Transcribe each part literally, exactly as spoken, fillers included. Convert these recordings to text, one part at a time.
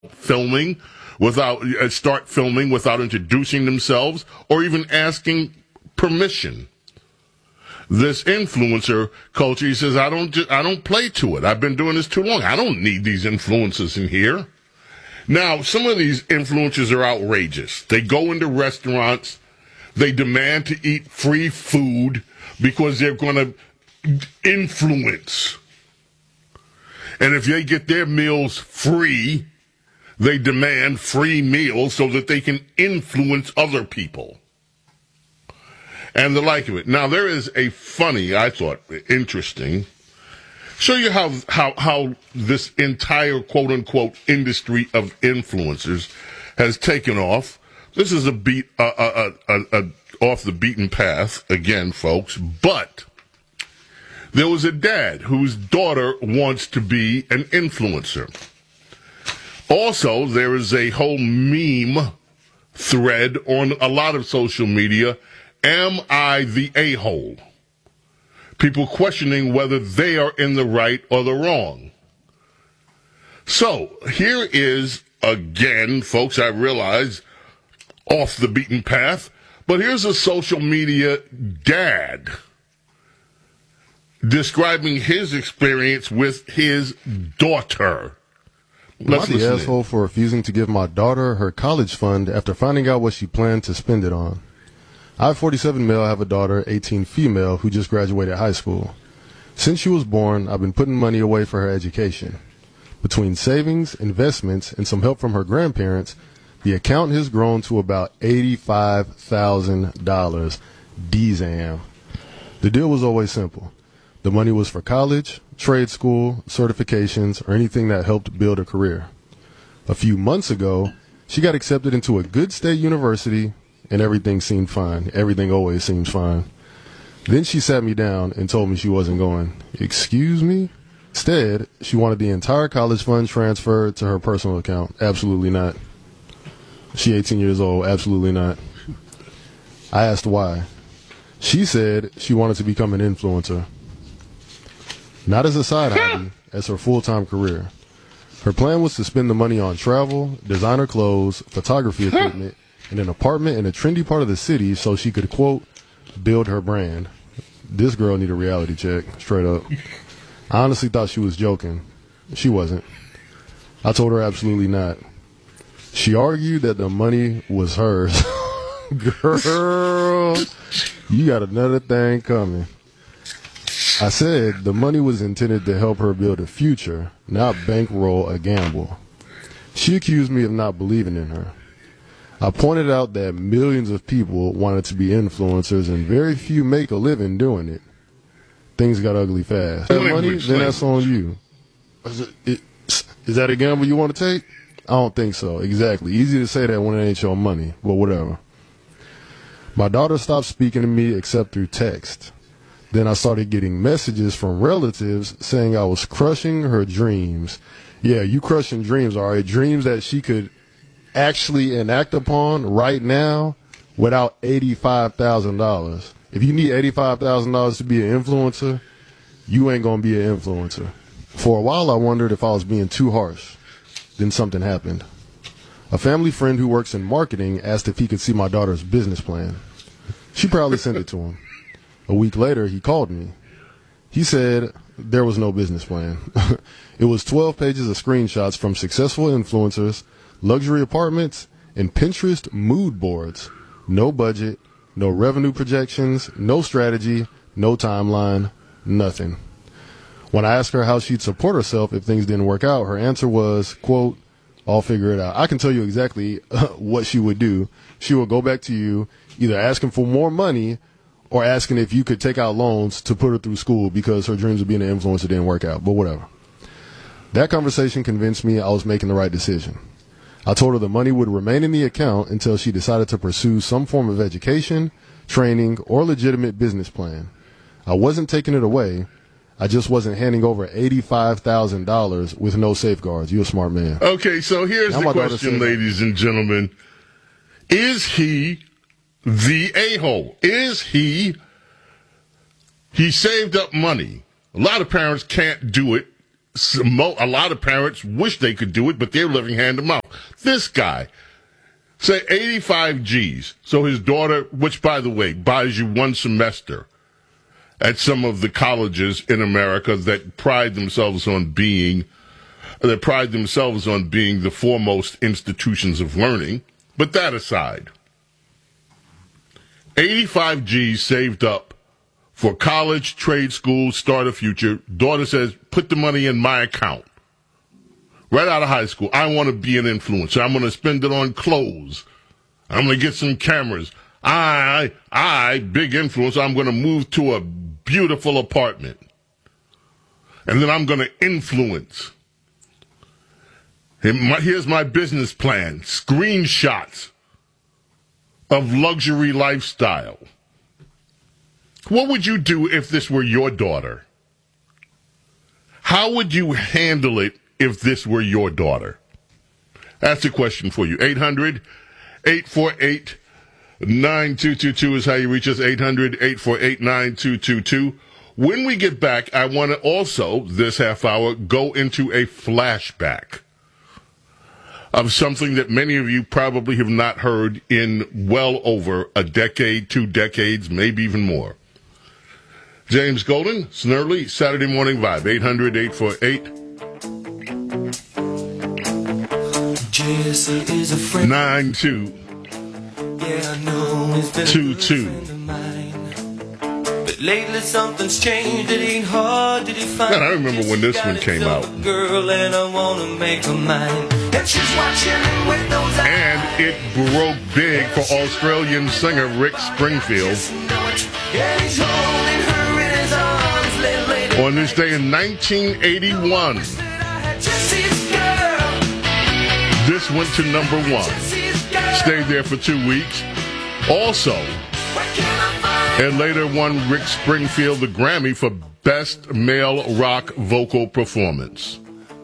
filming, without uh, start filming without introducing themselves or even asking permission. This influencer culture, he says, I don't, ju- I don't play to it. I've been doing this too long. I don't need these influencers in here. Now, some of these influencers are outrageous. They go into restaurants, they demand to eat free food because they're going to influence. And if they get their meals free, they demand free meals so that they can influence other people. And the like of it. Now, there is a funny, I thought, interesting, show you how, how, how this entire quote-unquote industry of influencers has taken off. This is a beat, uh, uh, uh, uh, uh, off the beaten path, again, folks, but there was a dad whose daughter wants to be an influencer. Also, there is a whole meme thread on a lot of social media. Am I the a-hole? People questioning whether they are in the right or the wrong. So, here is, again, folks, I realize, off the beaten path, but here's a social media dad describing his experience with his daughter. Let's Am I the listen asshole in. for refusing to give my daughter her college fund after finding out what she planned to spend it on? I, forty-seven male, have a daughter, eighteen female, who just graduated high school. Since she was born, I've been putting money away for her education. Between savings, investments, and some help from her grandparents, the account has grown to about eighty-five thousand dollars. D-Zam. The deal was always simple. The money was for college, trade school, certifications, or anything that helped build a career. A few months ago, she got accepted into a good state university, and everything seemed fine. Everything always seems fine. Then she sat me down and told me she wasn't going. Excuse me? Instead, she wanted the entire college fund transferred to her personal account. Absolutely not. She eighteen years old. Absolutely not. I asked why. She said she wanted to become an influencer. Not as a side hobby, as her full-time career. Her plan was to spend the money on travel, designer clothes, photography equipment, and an apartment in a trendy part of the city so she could, quote, build her brand. This girl need a reality check, straight up. I honestly thought she was joking. She wasn't. I told her absolutely not. She argued that the money was hers. Girl, you got another thing coming. I said the money was intended to help her build a future, not bankroll a gamble. She accused me of not believing in her. I pointed out that millions of people wanted to be influencers and very few make a living doing it. Things got ugly fast. That money, then that's on you. Is, it, is that a gamble you want to take? I don't think so. Exactly. Easy to say that when it ain't your money, but whatever. My daughter stopped speaking to me except through text. Then I started getting messages from relatives saying I was crushing her dreams. Yeah, you crushing dreams, all right? Dreams that she could actually enact upon right now without eighty-five thousand dollars. If you need eighty-five thousand dollars to be an influencer, you ain't going to be an influencer. For a while, I wondered if I was being too harsh. Then something happened. A family friend who works in marketing asked if he could see my daughter's business plan. She proudly sent it to him. A week later, he called me. He said there was no business plan. It was twelve pages of screenshots from successful influencers, luxury apartments, and Pinterest mood boards. No budget, no revenue projections, no strategy, no timeline, nothing. When I asked her how she'd support herself if things didn't work out, her answer was, quote, I'll figure it out. I can tell you exactly uh, what she would do. She would go back to you, either asking for more money or asking if you could take out loans to put her through school because her dreams of being an influencer didn't work out, but whatever. That conversation convinced me I was making the right decision. I told her the money would remain in the account until she decided to pursue some form of education, training, or legitimate business plan. I wasn't taking it away. I just wasn't handing over eighty-five thousand dollars with no safeguards. You're a smart man. Okay, so here's Now the question, ladies and gentlemen. Is he the a-hole? Is he, he saved up money. A lot of parents can't do it some, a lot of parents wish they could do it, but they're living hand to mouth. This guy, say eighty-five G's. So his daughter, which by the way, buys you one semester at some of the colleges in America that pride themselves on being, that pride themselves on being the foremost institutions of learning. But that aside, eighty-five G's saved up for college, trade school, start a future. Daughter says, put the money in my account. Right out of high school, I want to be an influencer. I'm going to spend it on clothes. I'm going to get some cameras. I, I, big influencer, I'm going to move to a beautiful apartment. And then I'm going to influence. Here's my business plan. Screenshots of luxury lifestyle. What would you do if this were your daughter? How would you handle it if this were your daughter? That's a question for you. eight hundred, eight four eight, nine two two two is how you reach us. eight hundred, eight four eight, nine two two two. When we get back, I want to also, this half hour, go into a flashback of something that many of you probably have not heard in well over a decade, two decades, maybe even more. James Golden, Snerdley, Saturday Morning Vibe, eight hundred, eight four eight, nine two two two. Lately something's changed, it ain't hard to define. Man, I remember when this one came out. Girl, and I wanna make her mine. And she's watching with those eyes. And it broke big for Australian singer Rick Springfield. On this day in nineteen eighty-one, this went to number one. Stayed there for two weeks. Also, and later won Rick Springfield the Grammy for Best Male Rock Vocal Performance.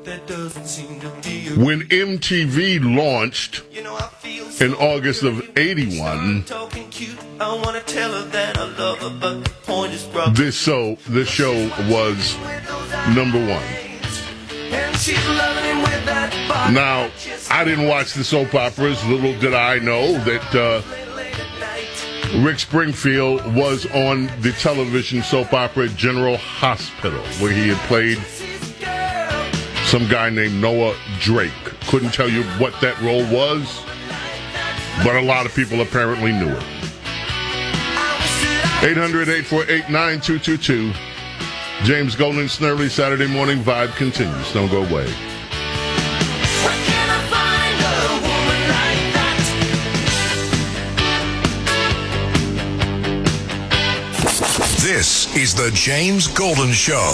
When M T V launched in August of eighty-one, this show, this show was number one. Now, I didn't watch the soap operas. Little did I know that uh, Rick Springfield was on the television soap opera General Hospital, where he had played some guy named Noah Drake. Couldn't tell you what that role was, but a lot of people apparently knew it. eight hundred, eight four eight, nine two two two. James Golden, Snerdley, Saturday Morning Vibe continues. Don't go away. This is the James Golden Show.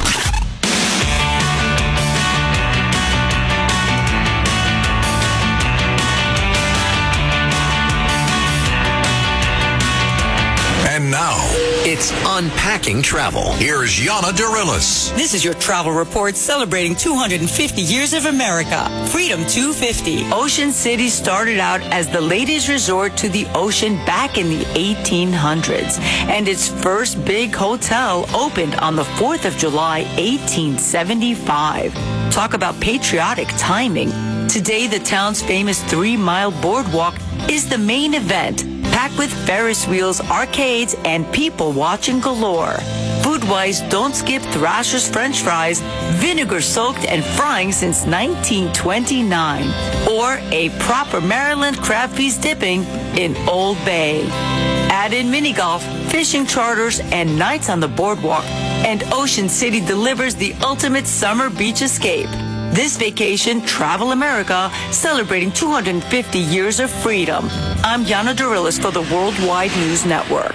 And now, it's Unpacking Travel. Here's Yana Dorillis. This is your travel report celebrating two hundred fifty years of America. Freedom two fifty. Ocean City started out as the ladies' resort to the ocean back in the eighteen hundreds. And its first big hotel opened on the fourth of July, eighteen seventy-five. Talk about patriotic timing. Today, the town's famous three-mile boardwalk is the main event, packed with Ferris wheels, arcades, and people watching galore. Food-wise, don't skip Thrasher's French fries, vinegar-soaked and frying since nineteen twenty-nine. Or a proper Maryland crab feast dipping in Old Bay. Add in mini golf, fishing charters, and nights on the boardwalk, and Ocean City delivers the ultimate summer beach escape. This vacation, Travel America, celebrating two hundred fifty years of freedom. I'm Yana Dorillis for the Worldwide News Network.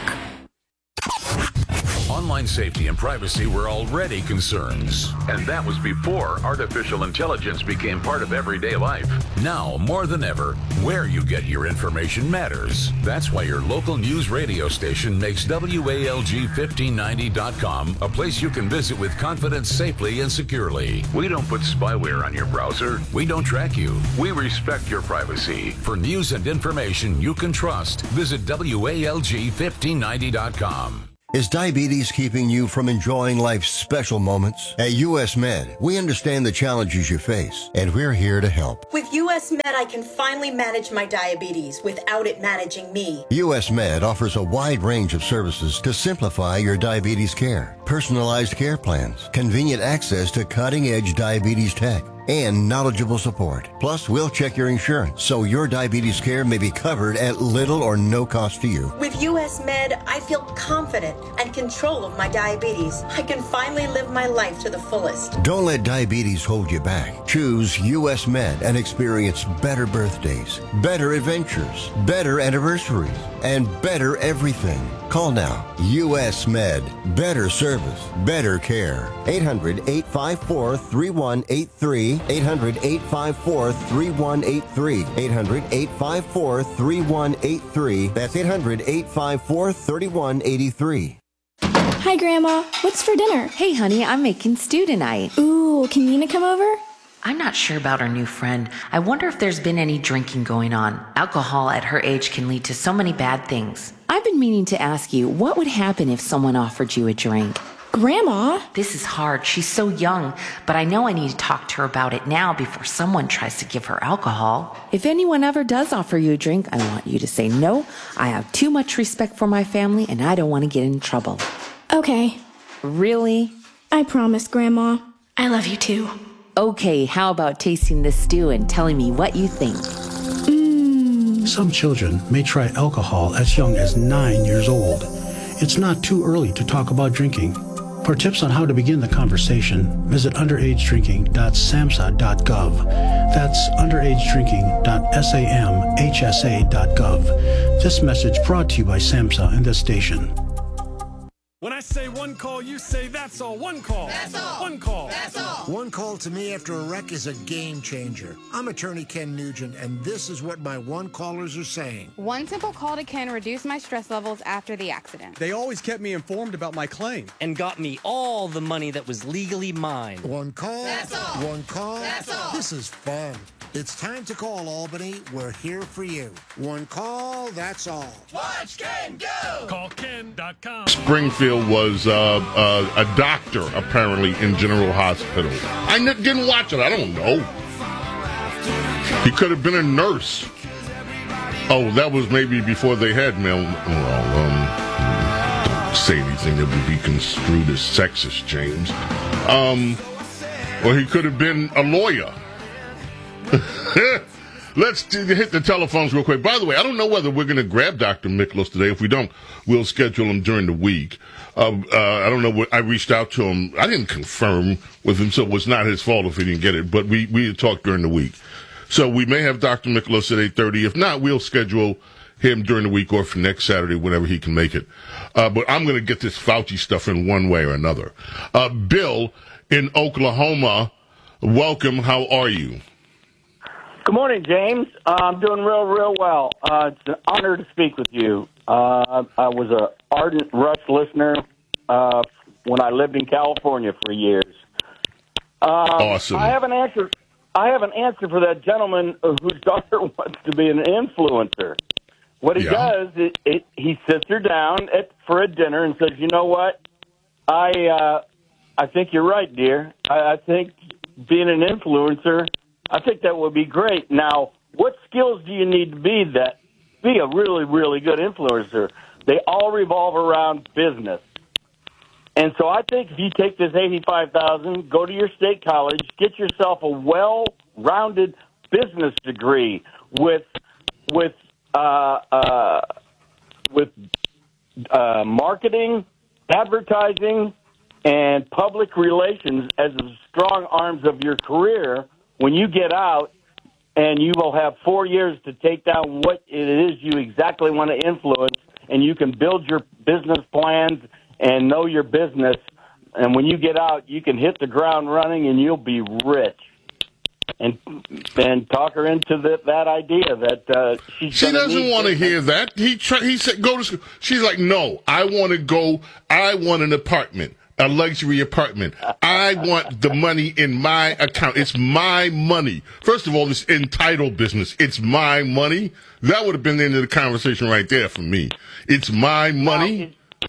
Online safety and privacy were already concerns. And that was before artificial intelligence became part of everyday life. Now, more than ever, where you get your information matters. That's why your local news radio station makes W A L G fifteen ninety dot com a place you can visit with confidence safely and securely. We don't put spyware on your browser. We don't track you. We respect your privacy. For news and information you can trust, visit W A L G fifteen ninety dot com. Is diabetes keeping you from enjoying life's special moments? At U S Med, we understand the challenges you face, and we're here to help. With U S Med, I can finally manage my diabetes without it managing me. U S Med offers a wide range of services to simplify your diabetes care. Personalized care plans, convenient access to cutting-edge diabetes tech, and knowledgeable support. Plus, we'll check your insurance so your diabetes care may be covered at little or no cost to you. With U S Med, I feel confident and control of my diabetes. I can finally live my life to the fullest. Don't let diabetes hold you back. Choose U S Med and experience better birthdays, better adventures, better anniversaries, and better everything. Call now. U S Med. Better service, better care. eight hundred, eight five four, three one eight three. eight hundred, eight five four, three one eight three. eight hundred, eight five four, three one eight three. That's eight hundred, eight five four, three one eight three. Hi, Grandma. What's for dinner? Hey, honey, I'm making stew tonight. Ooh, can Nina come over? I'm not sure about our new friend. I wonder if there's been any drinking going on. Alcohol at her age can lead to so many bad things. I've been meaning to ask you, what would happen if someone offered you a drink? Grandma? This is hard. She's so young, but I know I need to talk to her about it now before someone tries to give her alcohol. If anyone ever does offer you a drink, I want you to say no. I have too much respect for my family, and I don't want to get in trouble. Okay. Really? I promise, Grandma. I love you too. Okay, how about tasting this stew and telling me what you think? Mmm. Some children may try alcohol as young as nine years old. It's not too early to talk about drinking. For tips on how to begin the conversation, visit underage drinking dot samhsa dot gov. That's underage drinking dot samhsa dot gov. This message brought to you by SAMHSA and this station. When I say one call, you say that's all. One call. That's all. One call. That's all. One call to me after a wreck is a game changer. I'm attorney Ken Nugent, and this is what my one callers are saying. One simple call to Ken reduced my stress levels after the accident. They always kept me informed about my claim. And got me all the money that was legally mine. One call. That's all. One call. That's all. This is fun. It's time to call Albany. We're here for you. One call, that's all. Watch Ken go! Call Ken dot com. Springfield was uh, uh, a doctor, apparently, in General Hospital. I n- didn't watch it. I don't know. He could have been a nurse. Oh, that was maybe before they had male. Well, um, don't say anything that would be construed as sexist, James. Um, or he could have been a lawyer. Let's t- hit the telephones real quick. By the way, I don't know whether we're going to grab Doctor Miklos today. If we don't, we'll schedule him during the week. Uh, uh, I don't know what I reached out to him. I didn't confirm with him, so it was not his fault if he didn't get it. But we we had talked during the week, so we may have Doctor Miklos at eight thirty. If not, we'll schedule him during the week or for next Saturday, whenever he can make it. Uh, but I'm going to get this Fauci stuff in one way or another. Uh, Bill in Oklahoma, welcome. How are you? Good morning, James. Uh, I'm doing real, real well. Uh, it's an honor to speak with you. Uh, I was an ardent Rush listener uh, when I lived in California for years. Um, awesome. I have an answer. I have an answer for that gentleman whose daughter wants to be an influencer. What he yeah. does is it, he sits her down at, for a dinner and says, "You know what? I uh, I think you're right, dear. I, I think being an influencer." I think that would be great. Now, what skills do you need to be that be a really, really good influencer? They all revolve around business. And so I think if you take this eighty-five thousand dollars, go to your state college, get yourself a well-rounded business degree with with uh, uh, with uh, marketing, advertising, and public relations as the strong arms of your career. When you get out, and you will have four years to take down what it is you exactly want to influence, and you can build your business plans and know your business. And when you get out, you can hit the ground running, and you'll be rich. And and talk her into the, that idea that uh, she's she doesn't want to hear that. He try, he said go to school. She's like, no, I want to go. I want an apartment. A luxury apartment. I want the money in my account. It's my money. First of all, this entitled business. It's my money. That would have been the end of the conversation right there for me. It's my money. Now,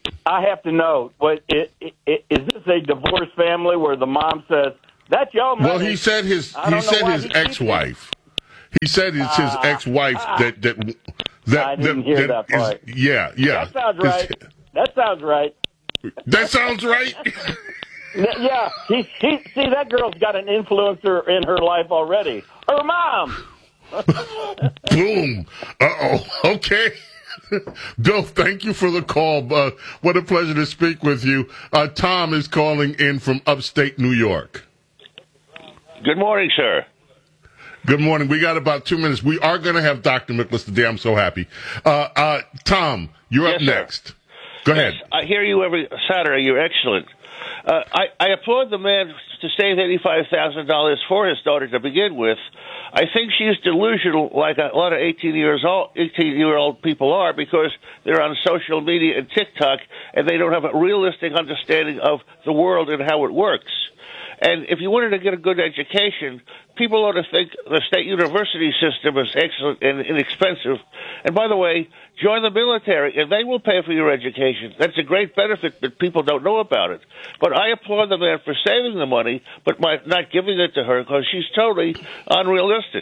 I have to know, what, it, it, it, is this a divorced family where the mom says, that's your money? Well, he said his he said his ex-wife. He said it's his uh, ex-wife uh, that that that I didn't that, hear that that part. Is, yeah, yeah. That sounds right. His, that sounds right. That sounds right. Yeah, he, he, see, that girl's got an influencer in her life already. Her mom. Boom. Uh-oh. Okay. Bill, thank you for the call. Uh, what a pleasure to speak with you. Uh, Tom is calling in from upstate New York. Good morning, sir. Good morning. We got about two minutes. We are going to have Doctor Miklas today. I'm so happy. Uh, uh, Tom, you're yes, up sir. next. Go yes, ahead. I hear you every Saturday. You're excellent. Uh, I, I applaud the man to save eighty-five thousand dollars for his daughter to begin with. I think she's delusional, like a lot of eighteen years old, eighteen-year-old people are, because they're on social media and TikTok, and they don't have a realistic understanding of the world and how it works. And if you wanted to get a good education, people ought to think the state university system is excellent and inexpensive. And by the way, join the military, and they will pay for your education. That's a great benefit, but people don't know about it. But I applaud the man for saving the money, but by not giving it to her, because she's totally unrealistic.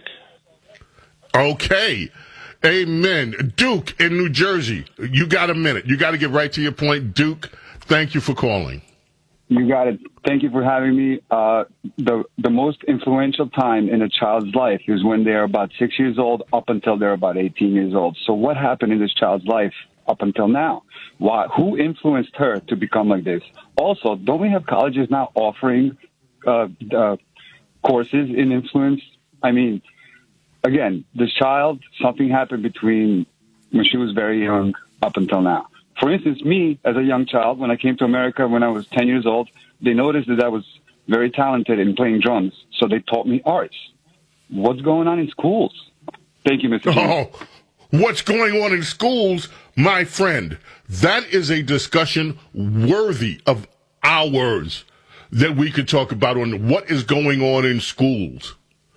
Okay. Amen. Duke in New Jersey, you got a minute. You got to get right to your point. Duke, thank you for calling. You got it. Thank you for having me. Uh, the the most influential time in a child's life is when they're about six years old up until they're about eighteen years old. So what happened in this child's life up until now? Why? Who influenced her to become like this? Also, don't we have colleges now offering uh, uh, courses in influence? I mean, again, this child, something happened between when she was very young up until now. For instance, me, as a young child, when I came to America when I was ten years old, they noticed that I was very talented in playing drums, so they taught me arts. What's going on in schools? Thank you, Mister Oh, what's going on in schools, my friend? That is a discussion worthy of hours that we could talk about on what is going on in schools.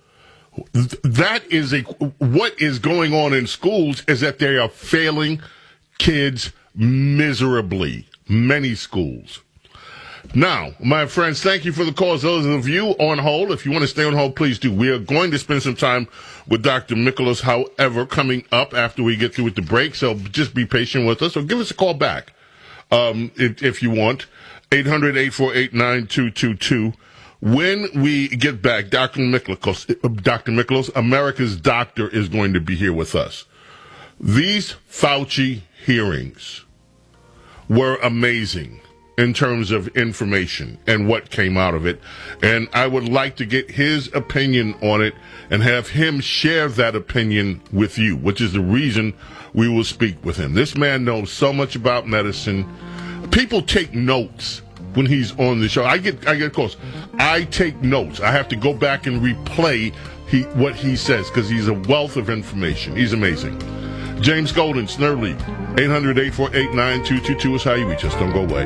That is a, what is going on in schools is that they are failing kids miserably, many schools. Now, my friends, thank you for the calls. Those of you on hold, if you want to stay on hold, please do. We are going to spend some time with Doctor Miklas, however, coming up after we get through with the break. So just be patient with us or give us a call back um, if, if you want. eight hundred, eight four eight, nine two two two. When we get back, Doctor Miklas, Doctor Miklas, America's doctor, is going to be here with us. These Fauci hearings were amazing in terms of information and what came out of it. And I would like to get his opinion on it and have him share that opinion with you, which is the reason we will speak with him. This man knows so much about medicine. People take notes when he's on the show. I get I get calls. I take notes. I have to go back and replay he, what he says because he's a wealth of information. He's amazing. James Golden, Snurley, eight hundred, eight four eight, nine two two two is how you reach us. Don't go away.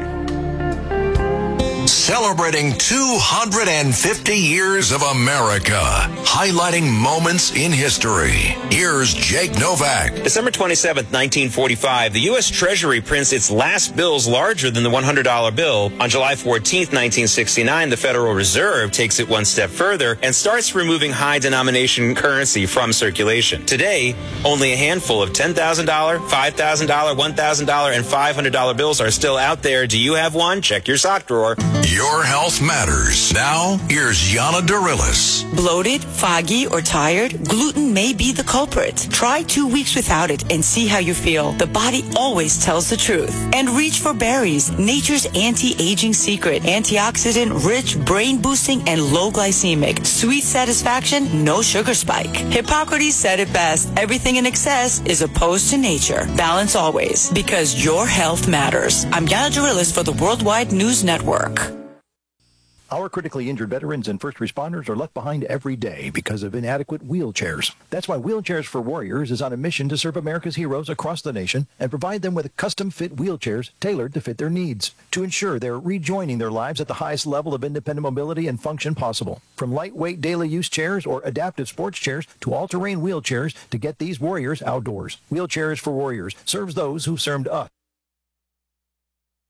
Celebrating two hundred fifty years of America, highlighting moments in history. Here's Jake Novak. December twenty-seventh, nineteen forty-five, the U S Treasury prints its last bills larger than the one hundred dollar bill. On July fourteenth, nineteen sixty-nine, the Federal Reserve takes it one step further and starts removing high-denomination currency from circulation. Today, only a handful of ten thousand dollars, five thousand dollars, one thousand dollars, and five hundred dollar bills are still out there. Do you have one? Check your sock drawer. Your health matters. Now, here's Yana Darilis. Bloated, foggy, or tired? Gluten may be the culprit. Try two weeks without it and see how you feel. The body always tells the truth. And reach for berries, nature's anti-aging secret. Antioxidant, rich, brain-boosting, and low glycemic. Sweet satisfaction, no sugar spike. Hippocrates said it best. Everything in excess is opposed to nature. Balance always, because your health matters. I'm Yana Darilis for the Worldwide News Network. Our critically injured veterans and first responders are left behind every day because of inadequate wheelchairs. That's why Wheelchairs for Warriors is on a mission to serve America's heroes across the nation and provide them with custom-fit wheelchairs tailored to fit their needs to ensure they're rejoining their lives at the highest level of independent mobility and function possible. From lightweight daily use chairs or adaptive sports chairs to all-terrain wheelchairs to get these warriors outdoors. Wheelchairs for Warriors serves those who served us.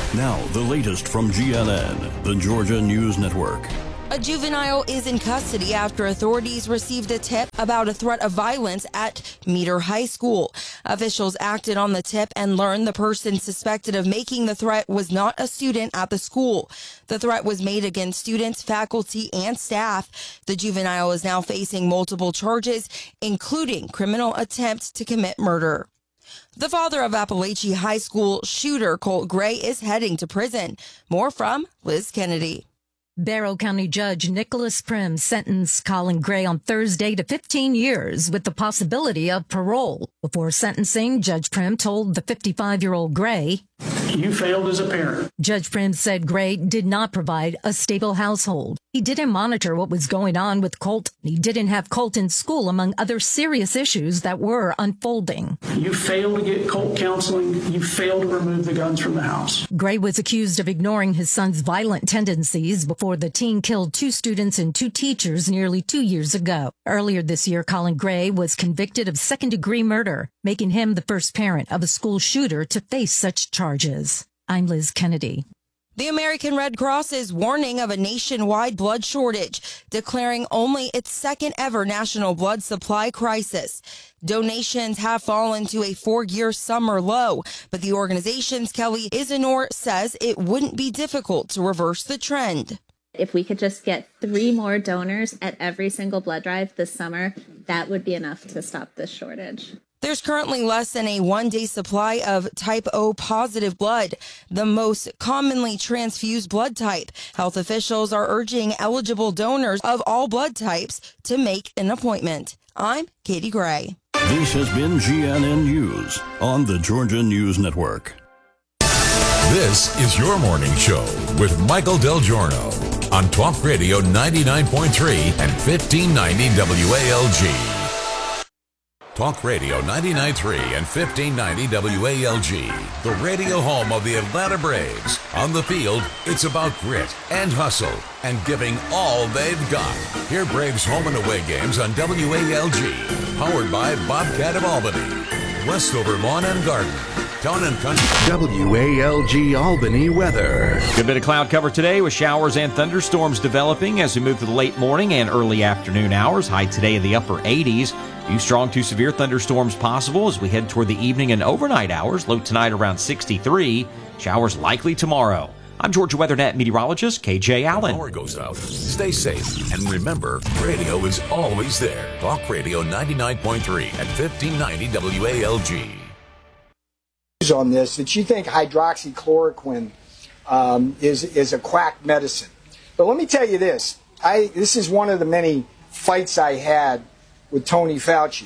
Now, the latest from G N N, the Georgia News Network. A juvenile is in custody after authorities received a tip about a threat of violence at Meter High School. Officials acted on the tip and learned the person suspected of making the threat was not a student at the school. The threat was made against students, faculty, and staff. The juvenile is now facing multiple charges, including criminal attempt to commit murder. The father of Appalachia High School shooter Colt Gray is heading to prison. More from Liz Kennedy. Barrow County Judge Nicholas Prim sentenced Colin Gray on Thursday to fifteen years with the possibility of parole. Before sentencing, Judge Prim told the fifty-five-year-old Gray, "You failed as a parent." Judge Prim said Gray did not provide a stable household. He didn't monitor what was going on with Colt. He didn't have Colt in school, among other serious issues that were unfolding. You failed to get Colt counseling. You failed to remove the guns from the house. Gray was accused of ignoring his son's violent tendencies before the teen killed two students and two teachers nearly two years ago. Earlier this year, Colin Gray was convicted of second-degree murder, making him the first parent of a school shooter to face such charges. I'm Liz Kennedy. The American Red Cross is warning of a nationwide blood shortage, declaring only its second ever national blood supply crisis. Donations have fallen to a four-year summer low, but the organization's Kelly Isenor says it wouldn't be difficult to reverse the trend. If we could just get three more donors at every single blood drive this summer, that would be enough to stop this shortage. There's currently less than a one-day supply of type O positive blood, the most commonly transfused blood type. Health officials are urging eligible donors of all blood types to make an appointment. I'm Katie Gray. This has been G N N News on the Georgia News Network. This is your morning show with Michael Del Giorno on Talk Radio ninety-nine point three and fifteen ninety W A L G. Talk Radio ninety-nine point three and fifteen ninety W A L G, the radio home of the Atlanta Braves. On the field, it's about grit and hustle and giving all they've got. Hear Braves home and away games on W A L G, powered by Bobcat of Albany, Westover Lawn and Garden, Town and Country. W A L G Albany weather. Good bit of cloud cover today with showers and thunderstorms developing as we move to the late morning and early afternoon hours. High today in the upper eighties. Few strong to severe thunderstorms possible as we head toward the evening and overnight hours. Low tonight around sixty-three. Showers likely tomorrow. I'm Georgia WeatherNet meteorologist K J Allen. Power goes out. Stay safe. And remember, radio is always there. Talk Radio ninety-nine point three and fifteen ninety W A L G. On this, that you think hydroxychloroquine um, is is a quack medicine. But let me tell you this. I This is one of the many fights I had with Tony Fauci.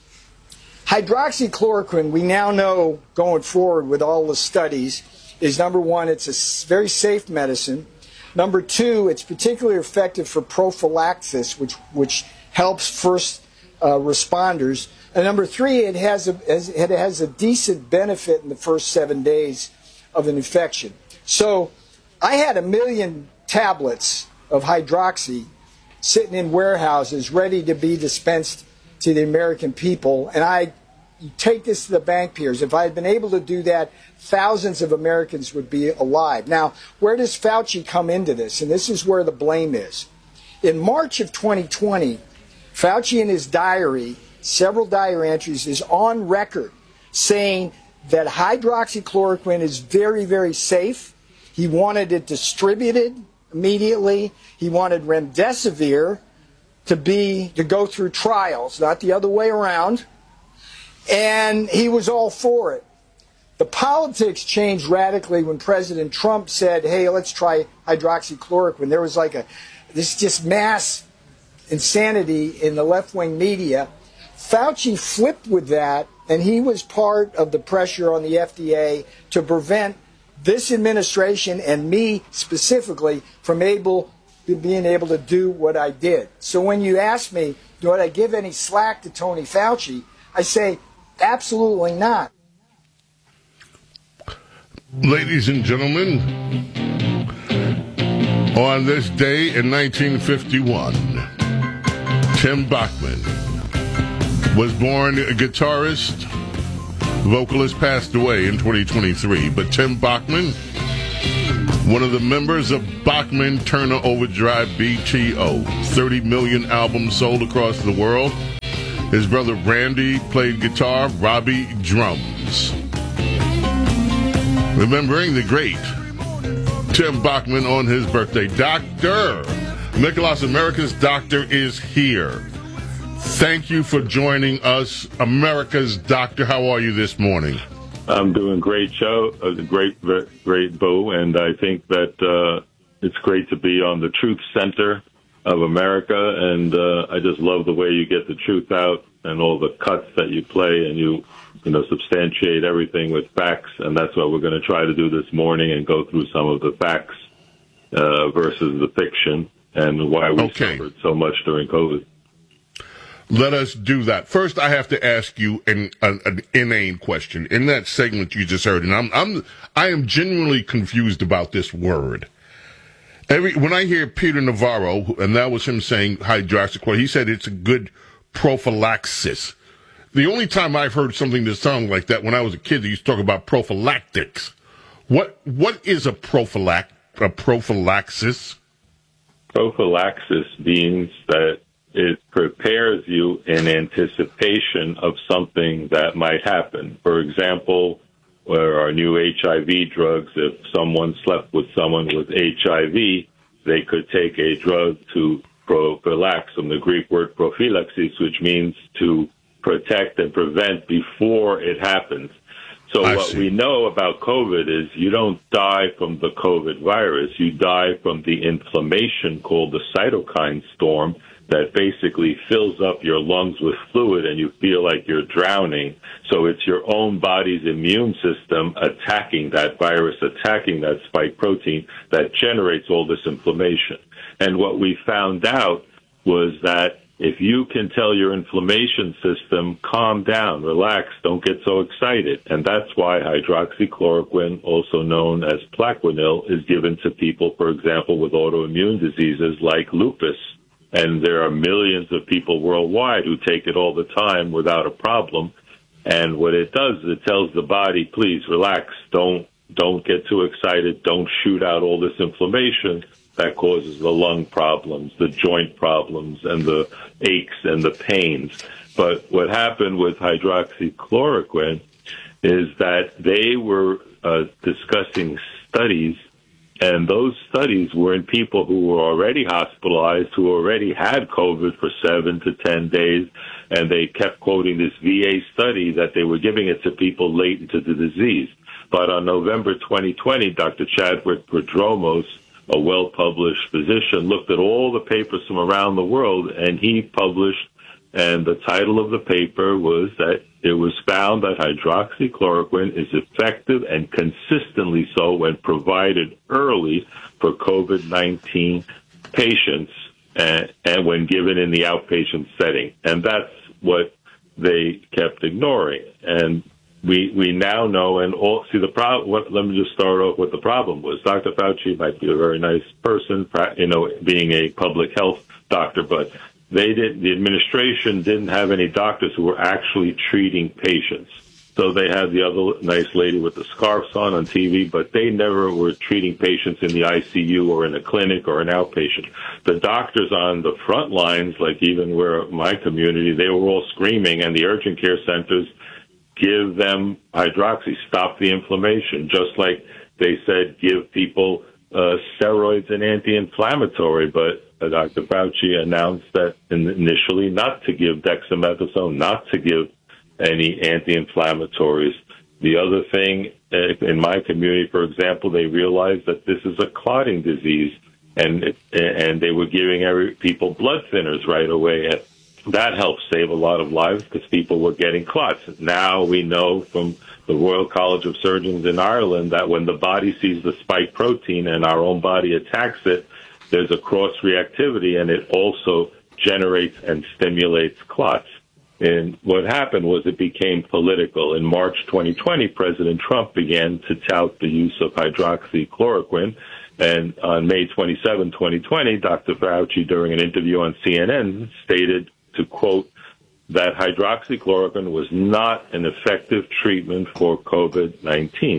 Hydroxychloroquine, we now know going forward with all the studies, is number one, it's a very safe medicine. Number two, it's particularly effective for prophylaxis, which which helps first uh, responders. And number three, it has a it has a decent benefit in the first seven days of an infection. So I had a million tablets of hydroxy sitting in warehouses ready to be dispensed to the American people. And I take this to the bank, peers. If I had been able to do that, thousands of Americans would be alive. Now, where does Fauci come into this? And this is where the blame is. In March of twenty twenty, Fauci in his diary, several diary entries, is on record saying that hydroxychloroquine is very, very safe. He wanted it distributed immediately. He wanted remdesivir to be to go through trials, not the other way around. And he was all for it. The politics changed radically when President Trump said, hey, let's try hydroxychloroquine. There was like a this just mass insanity in the left-wing media. Fauci flipped with that, and he was part of the pressure on the F D A to prevent this administration and me specifically from able being able to do what I did. So when you ask me, do I give any slack to Tony Fauci, I say absolutely not. Ladies and gentlemen, on this day in nineteen fifty-one, Tim Bachman was born a guitarist. Vocalist passed away in twenty twenty-three, but Tim Bachman one of the members of Bachman Turner Overdrive B T O. thirty million albums sold across the world. His brother Randy played guitar, Robbie drums. Remembering the great Tim Bachman on his birthday. Doctor Nicholas, America's Doctor is here. Thank you for joining us, America's Doctor. How are you this morning? I'm doing great, show, uh, great, great, Bo, and I think that uh, it's great to be on the Truth Center of America, and uh, I just love the way you get the truth out and all the cuts that you play, and you, you know, substantiate everything with facts, and that's what we're going to try to do this morning and go through some of the facts uh, versus the fiction and why we okay. suffered so much during COVID. Let us do that. First, I have to ask you an, an, an inane question. In that segment you just heard, and I'm, I'm, I am genuinely confused about this word. Every when I hear Peter Navarro, and that was him saying hydroxychloroquine, he said it's a good prophylaxis. The only time I've heard something that sounded like that when I was a kid, they used to talk about prophylactics. What what is a prophylact a prophylaxis? Prophylaxis means that it prepares you in anticipation of something that might happen. For example, where our new H I V drugs, if someone slept with someone with H I V, they could take a drug to prophylax, from the Greek word prophylaxis, which means to protect and prevent before it happens. So I what see. we know about COVID is you don't die from the COVID virus. You die from the inflammation called the cytokine storm that basically fills up your lungs with fluid and you feel like you're drowning. So it's your own body's immune system attacking that virus, attacking that spike protein that generates all this inflammation. And what we found out was that if you can tell your inflammation system, calm down, relax, don't get so excited. And that's why hydroxychloroquine, also known as Plaquenil, is given to people, for example, with autoimmune diseases like lupus. And there are millions of people worldwide who take it all the time without a problem. And what it does is it tells the body, please relax, don't don't get too excited, don't shoot out all this inflammation that causes the lung problems, the joint problems, and the aches and the pains. But what happened with hydroxychloroquine is that they were uh, discussing studies, and those studies were in people who were already hospitalized, who already had COVID for seven to ten days, and they kept quoting this V A study that they were giving it to people late into the disease. But on November twenty twenty, Doctor Chadwick Prodromos, a well-published physician, looked at all the papers from around the world, and he published, and the title of the paper was that it was found that hydroxychloroquine is effective and consistently so when provided early for COVID nineteen patients and, and when given in the outpatient setting. And that's what they kept ignoring. And we we now know, and all, see the problem. What, let me just start off what the problem was. Doctor Fauci might be a very nice person, you know, being a public health doctor, but they didn't. The administration didn't have any doctors who were actually treating patients. So they had the other nice lady with the scarves on on T V, but they never were treating patients in the I C U or in a clinic or an outpatient. The doctors on the front lines, like even where my community, they were all screaming, and the urgent care centers give them hydroxy, stop the inflammation, just like they said give people uh, steroids and anti-inflammatory. But uh, Doctor Fauci announced that initially not to give dexamethasone, not to give any anti-inflammatories. The other thing, uh, in my community, for example, they realized that this is a clotting disease, and and they were giving every people blood thinners right away. And that helped save a lot of lives because people were getting clots. Now we know from the Royal College of Surgeons in Ireland that when the body sees the spike protein and our own body attacks it, there's a cross-reactivity, and it also generates and stimulates clots. And what happened was it became political. In March twenty twenty, President Trump began to tout the use of hydroxychloroquine. And on May twenty-seventh, twenty twenty, Doctor Fauci, during an interview on C N N, stated, to quote, that hydroxychloroquine was not an effective treatment for COVID nineteen.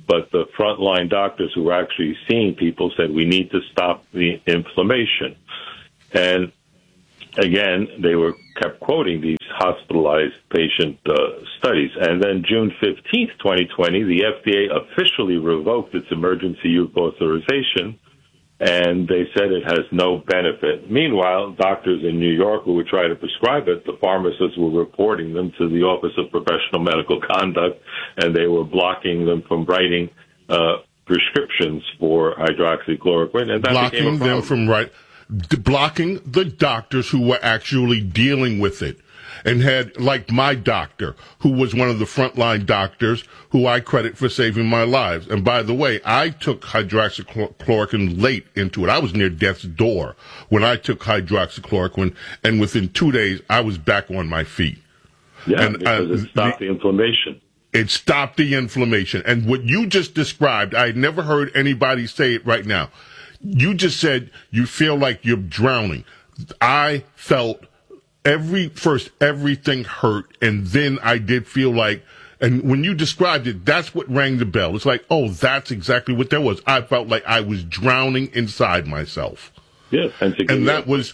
but the frontline doctors who were actually seeing people said we need to stop the inflammation. And again, they were kept quoting these hospitalized patient uh, studies. And then June fifteenth, twenty twenty, the F D A officially revoked its emergency use authorization, and they said it has no benefit. Meanwhile, doctors in New York who would try to prescribe it, the pharmacists were reporting them to the Office of Professional Medical Conduct, and they were blocking them from writing uh, prescriptions for hydroxychloroquine. And that blocking them from right, blocking the doctors who were actually dealing with it. And had, like my doctor, who was one of the frontline doctors who I credit for saving my lives. And by the way, I took hydroxychloroquine late into it. I was near death's door when I took hydroxychloroquine, and within two days, I was back on my feet. Yeah, and, because uh, it stopped the, the inflammation. It stopped the inflammation. And what you just described, I had never heard anybody say it right now. You just said you feel like you're drowning. I felt Every first, everything hurt, and then I did feel like, and when you described it, that's what rang the bell. It's like, oh, that's exactly what that was. I felt like I was drowning inside myself. Yeah, and, to and that was.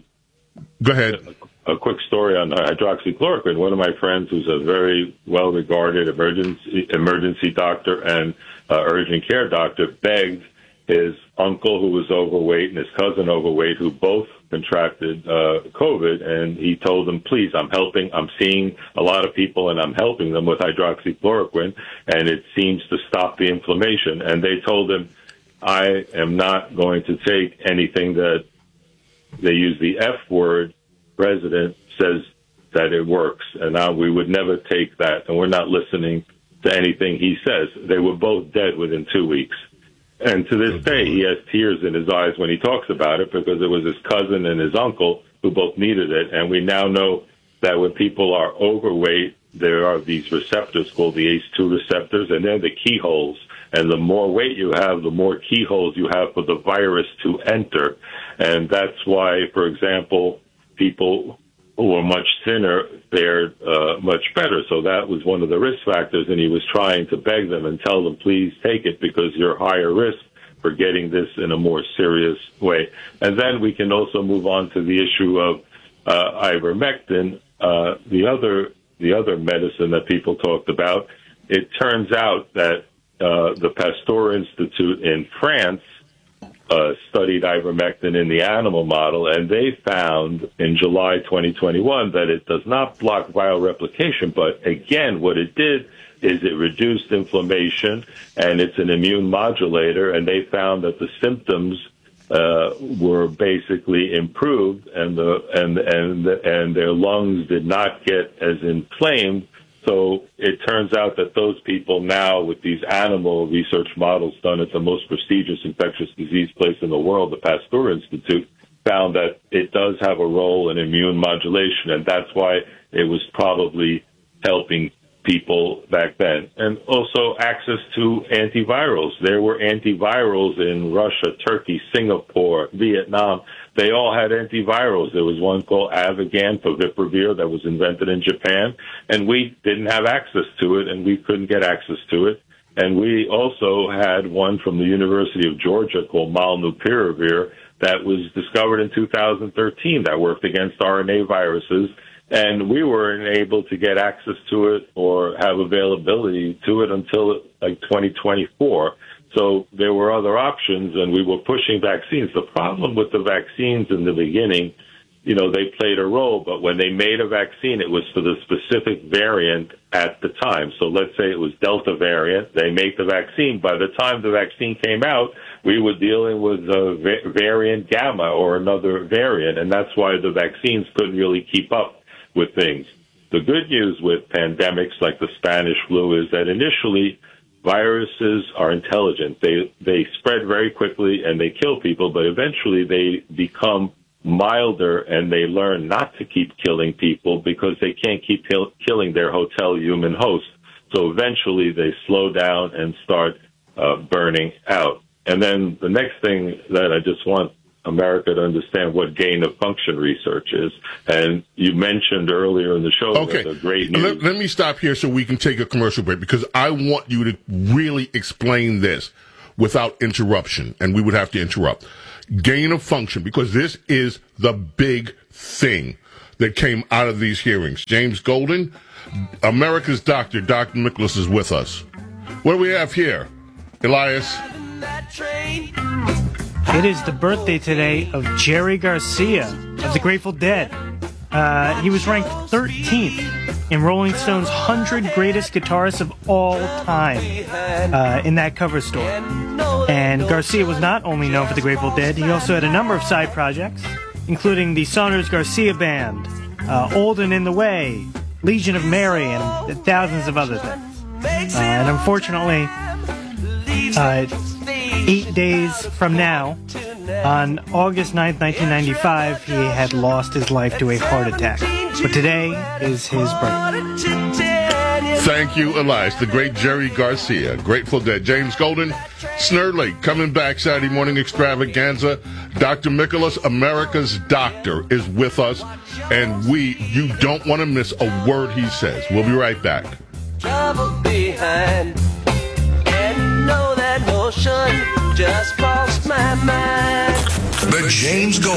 Go ahead. A, a quick story on hydroxychloroquine. One of my friends, who's a very well-regarded emergency emergency doctor and uh, urgent care doctor, begged his uncle, who was overweight, and his cousin overweight, who both contracted uh, COVID, and he told them, please, I'm helping, I'm seeing a lot of people, and I'm helping them with hydroxychloroquine, and it seems to stop the inflammation. And they told him, I am not going to take anything that they use the F word, president says that it works, and now we would never take that, and we're not listening to anything he says. They were both dead within two weeks. And to this day, he has tears in his eyes when he talks about it, because it was his cousin and his uncle who both needed it. And we now know that when people are overweight, there are these receptors called the A C E two receptors, and they're the keyholes. And the more weight you have, the more keyholes you have for the virus to enter. And that's why, for example, people who are much thinner fared uh, much better. So that was one of the risk factors, and he was trying to beg them and tell them, please take it, because you're higher risk for getting this in a more serious way. And then we can also move on to the issue of uh, ivermectin, uh, the other the other medicine that people talked about. It turns out that uh, the Pasteur Institute in France Uh, studied ivermectin in the animal model, and they found in July twenty twenty-one that it does not block viral replication, but again, what it did is it reduced inflammation, and it's an immune modulator, and they found that the symptoms uh, were basically improved, and the and and and their lungs did not get as inflamed. So it turns out that those people now, with these animal research models done at the most prestigious infectious disease place in the world, the Pasteur Institute, found that it does have a role in immune modulation, and that's why it was probably helping people back then. And also access to antivirals. There were antivirals in Russia, Turkey, Singapore, Vietnam. They all had antivirals. There was one called Avigan, Favipiravir, that was invented in Japan, and we didn't have access to it, and we couldn't get access to it. And we also had one from the University of Georgia called Molnupiravir that was discovered in two thousand thirteen that worked against R N A viruses, and we weren't able to get access to it or have availability to it until like twenty twenty-four. So there were other options, and we were pushing vaccines. The problem with the vaccines in the beginning, you know, they played a role, but when they made a vaccine, it was for the specific variant at the time. So let's say it was Delta variant. They make the vaccine. By the time the vaccine came out, we were dealing with a variant Gamma or another variant, and that's why the vaccines couldn't really keep up with things. The good news with pandemics like the Spanish flu is that initially viruses are intelligent. They they spread very quickly and they kill people, but eventually they become milder and they learn not to keep killing people because they can't keep kill, killing their hotel human host. So eventually they slow down and start uh, burning out. And then the next thing that I just want America to understand what gain of function research is. And you mentioned earlier in the show Okay. that the great news. Let, let me stop here so we can take a commercial break, because I want you to really explain this without interruption, and we would have to interrupt. Gain of function, because this is the big thing that came out of these hearings. James Golden, America's doctor, Doctor Nicholas, is with us. What do we have here, Elias? It is the birthday today of Jerry Garcia of the Grateful Dead. Uh, he was ranked thirteenth in Rolling Stone's one hundred Greatest Guitarists of All Time uh, in that cover story. And Garcia was not only known for the Grateful Dead, he also had a number of side projects, including the Saunders Garcia Band, uh, Old and in the Way, Legion of Mary, and thousands of other things. Uh, and unfortunately, uh, eight days from now, on August ninth, nineteen ninety-five, he had lost his life to a heart attack. But today is his birthday. Thank you, Elias. The great Jerry Garcia, Grateful Dead. James Golden, Snerdley, coming back Saturday morning extravaganza. Doctor Nicholas, America's doctor, is with us, and we, you don't want to miss a word he says. We'll be right back. Trouble behind, and you know that notion just crossed my mind. The James Golden